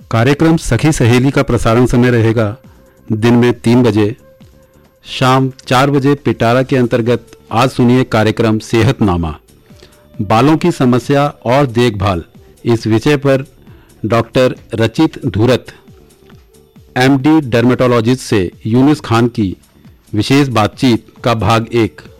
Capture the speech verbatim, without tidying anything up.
कार्यक्रम सखी सहेली का प्रसारण समय रहेगा दिन में तीन बजे। शाम चार बजे पिटारा के अंतर्गत आज सुनिए कार्यक्रम सेहतनामा, बालों की समस्या और देखभाल, इस विषय पर डॉक्टर रचित धूरत एमडी डर्मेटोलॉजिस्ट से यूनुस खान की विशेष बातचीत का भाग एक।